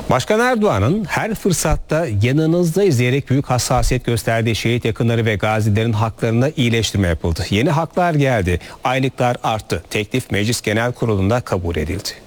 Başkan Erdoğan'ın her fırsatta yanınızdayız diyerek büyük hassasiyet gösterdiği şehit yakınları ve gazilerin haklarına iyileştirme yapıldı. Yeni haklar geldi, aylıklar arttı. Teklif Meclis Genel Kurulu'nda kabul edildi.